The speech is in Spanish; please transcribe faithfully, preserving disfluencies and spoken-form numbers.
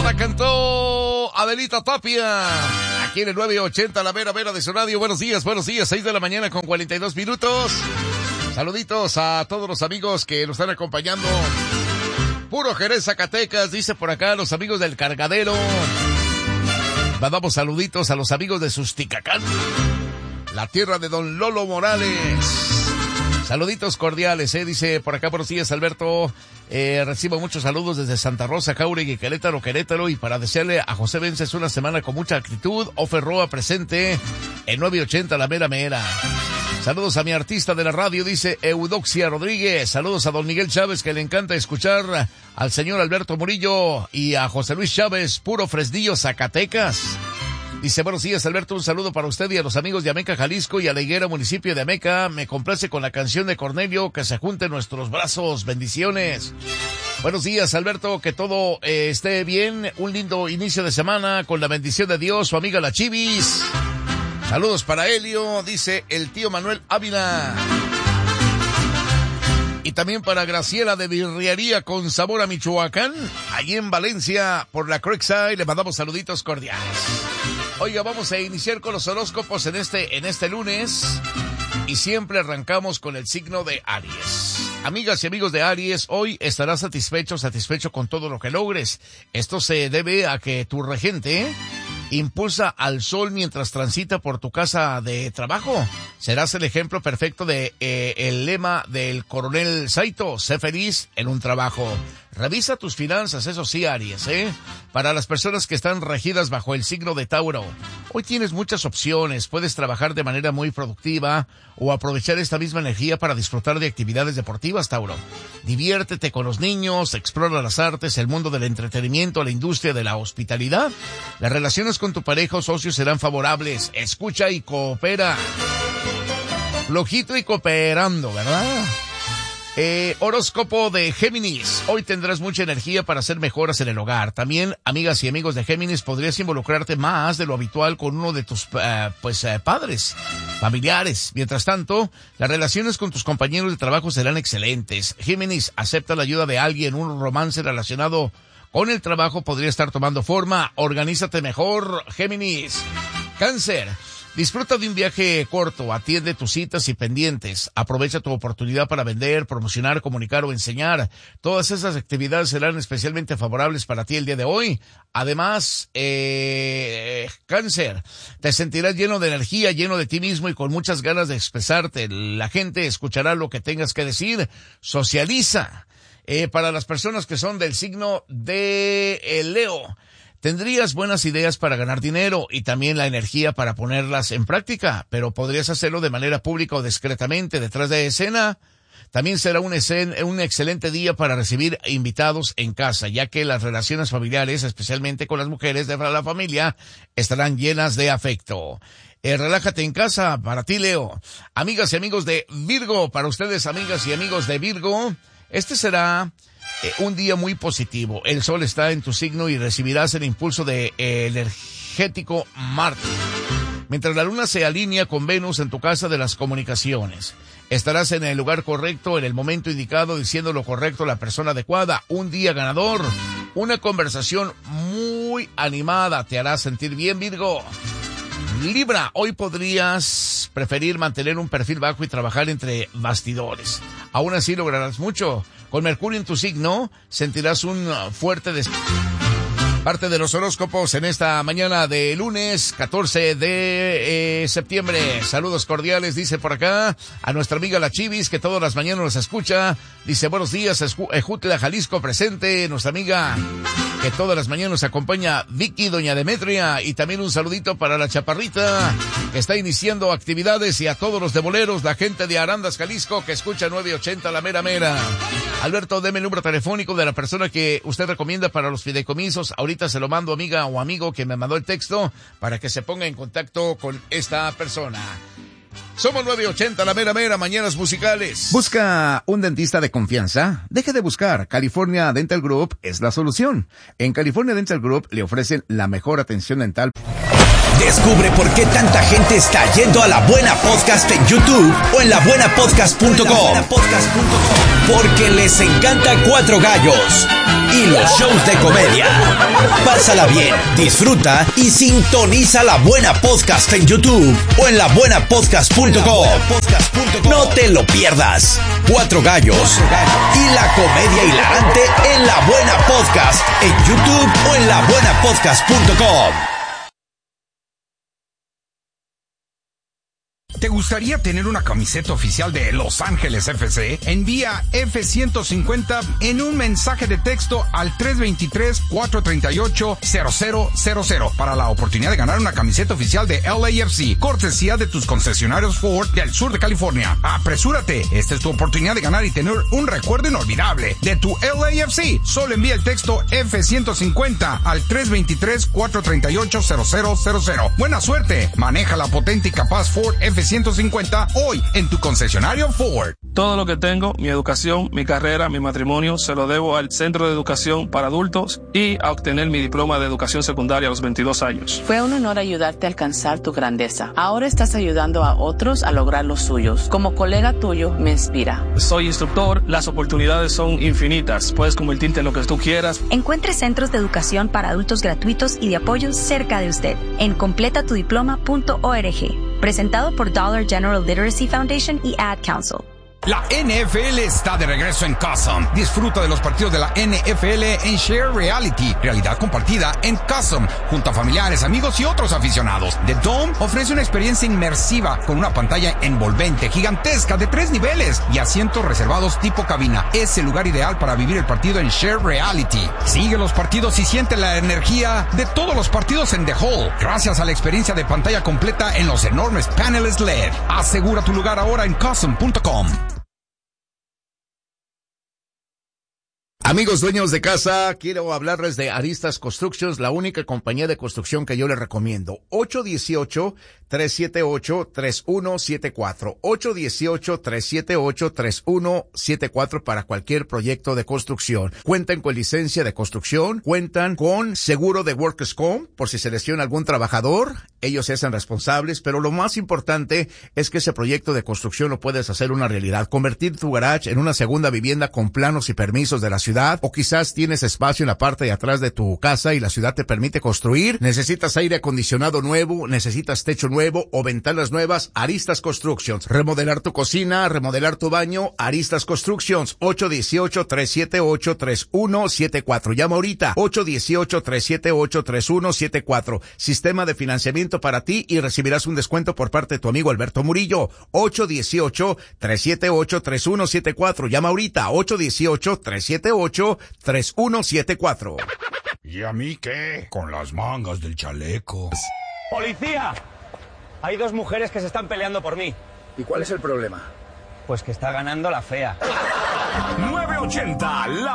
la cantó Adelita Tapia. Aquí en el nueve ochenta, la mera mera de su radio. Buenos días, buenos días. seis de la mañana con cuarenta y dos minutos. Saluditos a todos los amigos que nos están acompañando. Puro Jerez, Zacatecas, dice por acá los amigos del Cargadero. Mandamos saluditos a los amigos de Susticacán, la tierra de don Lolo Morales. Saluditos cordiales, eh, dice por acá, buenos días, Alberto. Eh, recibo muchos saludos desde Santa Rosa, Jauregui, Querétaro, Querétaro, y para desearle a José Vences una semana con mucha actitud. Ofer Roa presente en nueve ochenta, la mera mera. Saludos a mi artista de la radio, dice Eudoxia Rodríguez. Saludos a don Miguel Chávez, que le encanta escuchar al señor Alberto Murillo, y a José Luis Chávez, puro Fresnillo, Zacatecas. Dice, buenos días, Alberto, un saludo para usted y a los amigos de Ameca, Jalisco, y a la Higuera, municipio de Ameca. Me complace con la canción de Cornelio, que se junten nuestros brazos. Bendiciones. Buenos días, Alberto, que todo eh, esté bien. Un lindo inicio de semana con la bendición de Dios, su amiga la Chivis. Saludos para Helio, dice el tío Manuel Ávila. Y también para Graciela de Birrería con Sabor a Michoacán, allí en Valencia, por la Creekside. Le mandamos saluditos cordiales. Oiga, vamos a iniciar con los horóscopos en este, en este lunes, y siempre arrancamos con el signo de Aries. Amigas y amigos de Aries, hoy estarás satisfecho, satisfecho con todo lo que logres. Esto se debe a que tu regente impulsa al sol mientras transita por tu casa de trabajo. Serás el ejemplo perfecto de eh, el lema del coronel Saito: sé feliz en un trabajo. Revisa tus finanzas, eso sí, Aries, ¿eh? Para las personas que están regidas bajo el signo de Tauro, hoy tienes muchas opciones. Puedes trabajar de manera muy productiva o aprovechar esta misma energía para disfrutar de actividades deportivas, Tauro. Diviértete con los niños, explora las artes, el mundo del entretenimiento, la industria de la hospitalidad. Las relaciones con tu pareja o socio serán favorables. Escucha y coopera. Flojito y cooperando, ¿verdad? Eh, horóscopo de Géminis. Hoy tendrás mucha energía para hacer mejoras en el hogar. También, amigas y amigos de Géminis, podrías involucrarte más de lo habitual con uno de tus uh, pues uh, padres, familiares. Mientras tanto, las relaciones con tus compañeros de trabajo serán excelentes. Géminis, acepta la ayuda de alguien. Un romance relacionado con el trabajo podría estar tomando forma. Organízate mejor, Géminis. Cáncer. Disfruta de un viaje corto, atiende tus citas y pendientes, aprovecha tu oportunidad para vender, promocionar, comunicar o enseñar. Todas esas actividades serán especialmente favorables para ti el día de hoy. Además, eh, Cáncer, te sentirás lleno de energía, lleno de ti mismo y con muchas ganas de expresarte. La gente escuchará lo que tengas que decir. Socializa. Eh, para las personas que son del signo de el Leo, tendrías buenas ideas para ganar dinero y también la energía para ponerlas en práctica, pero podrías hacerlo de manera pública o discretamente detrás de escena. También será un, escen- un excelente día para recibir invitados en casa, ya que las relaciones familiares, especialmente con las mujeres de la familia, estarán llenas de afecto. Eh, relájate en casa para ti, Leo. Amigas y amigos de Virgo, para ustedes, amigas y amigos de Virgo, este será Eh, un día muy positivo. El sol está en tu signo y recibirás el impulso de eh, energético Marte. Mientras la luna se alinea con Venus en tu casa de las comunicaciones, estarás en el lugar correcto, en el momento indicado, diciendo lo correcto a la persona adecuada. Un día ganador. Una conversación muy animada te hará sentir bien, Virgo. Libra, hoy podrías preferir mantener un perfil bajo y trabajar entre bastidores. Aún así lograrás mucho. Con Mercurio en tu signo, sentirás un fuerte des... Parte de los horóscopos en esta mañana de lunes catorce de eh, septiembre. Saludos cordiales, dice por acá a nuestra amiga la Chivis, que todas las mañanas nos escucha. Dice, buenos días, Ejutla, Jalisco presente. Nuestra amiga que todas las mañanas nos acompaña, Vicky, doña Demetria. Y también un saludito para la Chaparrita, que está iniciando actividades, y a todos los de boleros, la gente de Arandas, Jalisco, que escucha nueve ochenta, la mera mera. Alberto, deme el número telefónico de la persona que usted recomienda para los fideicomisos. Ahorita se lo mando, amiga o amigo que me mandó el texto, para que se ponga en contacto con esta persona. Somos nueve ochenta, la mera mera, mañanas musicales. ¿Busca un dentista de confianza? Deje de buscar. California Dental Group es la solución. En California Dental Group le ofrecen la mejor atención dental. Descubre por qué tanta gente está yendo a La Buena Podcast en YouTube o en la buena podcast punto com. Porque les encanta Cuatro Gallos y los shows de comedia. Pásala bien, disfruta y sintoniza La Buena Podcast en YouTube o en la buena podcast punto com. No te lo pierdas. Cuatro Gallos y la comedia hilarante en La Buena Podcast en YouTube o en la buena podcast punto com. ¿Te gustaría tener una camiseta oficial de Los Ángeles F C? Envía F ciento cincuenta en un mensaje de texto al tres dos tres, cuatro tres ocho, cero cero cero cero para la oportunidad de ganar una camiseta oficial de L A F C, cortesía de tus concesionarios Ford del sur de California. ¡Apresúrate! Esta es tu oportunidad de ganar y tener un recuerdo inolvidable de tu L A F C. Solo envía el texto F ciento cincuenta al tres dos tres, cuatro tres ocho, cero cero cero cero. ¡Buena suerte! Maneja la potente y capaz Ford F ciento cincuenta hoy en tu concesionario Ford. Todo lo que tengo, mi educación, mi carrera, mi matrimonio, se lo debo al Centro de Educación para Adultos y a obtener mi diploma de educación secundaria a los veintidós años. Fue un honor ayudarte a alcanzar tu grandeza. Ahora estás ayudando a otros a lograr los suyos. Como colega tuyo, me inspira. Soy instructor, las oportunidades son infinitas. Puedes convertirte en lo que tú quieras. Encuentre centros de educación para adultos gratuitos y de apoyo cerca de usted en completa tu diploma punto org. Presentado por Dollar General Literacy Foundation y Ad Council. La N F L está de regreso en Custom. Disfruta de los partidos de la N F L en Share Reality, realidad compartida en Custom, junto a familiares, amigos y otros aficionados. The Dome ofrece una experiencia inmersiva con una pantalla envolvente, gigantesca, de tres niveles y asientos reservados tipo cabina. Es el lugar ideal para vivir el partido en Share Reality. Sigue los partidos y siente la energía de todos los partidos en The Hall, gracias a la experiencia de pantalla completa en los enormes paneles L E D. Asegura tu lugar ahora en custom punto com. Amigos dueños de casa, quiero hablarles de Aristas Constructions, la única compañía de construcción que yo les recomiendo. ocho uno ocho, tres siete ocho, tres uno siete cuatro. ocho uno ocho, tres siete ocho, tres uno siete cuatro para cualquier proyecto de construcción. Cuentan con licencia de construcción, cuentan con seguro de Workers' Comp, por si se lesiona algún trabajador, ellos se hacen responsables, pero lo más importante es que ese proyecto de construcción lo puedes hacer una realidad. Convertir tu garage en una segunda vivienda con planos y permisos de la ciudad. O quizás tienes espacio en la parte de atrás de tu casa y la ciudad te permite construir. Necesitas aire acondicionado nuevo, necesitas techo nuevo o ventanas nuevas. Aristas Constructions. Remodelar tu cocina, remodelar tu baño. Aristas Constructions. ocho uno ocho, tres siete ocho, tres uno siete cuatro. Llama ahorita. ocho uno ocho, tres siete ocho, tres uno siete cuatro. Sistema de financiamiento para ti y recibirás un descuento por parte de tu amigo Alberto Murillo. ocho uno ocho, tres siete ocho, tres uno siete cuatro. Llama ahorita. ocho uno ocho, tres siete ocho, tres uno siete cuatro. ¿Y a mí qué? Con las mangas del chaleco. ¡Policía! Hay dos mujeres que se están peleando por mí. ¿Y cuál es el problema? Pues que está ganando la fea. nueve ochenta, la